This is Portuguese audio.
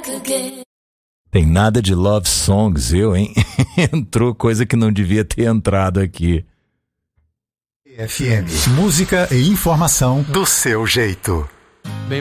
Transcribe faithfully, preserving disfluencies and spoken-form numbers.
Tem nada de love songs, eu, hein? Entrou coisa que não devia ter entrado aqui. F M. Música e informação do seu jeito.